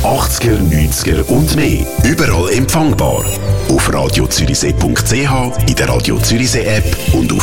80er, 90er und mehr. Überall empfangbar. Auf radiozürichsee.ch, in der Radio Zürichsee App und auf